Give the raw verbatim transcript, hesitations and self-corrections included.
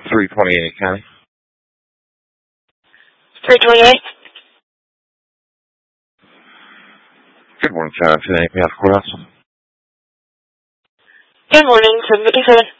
three twenty-eight County. three twenty-eight. Good morning, John. Today, Path Courthouse. Good morning, seven fifty-seven.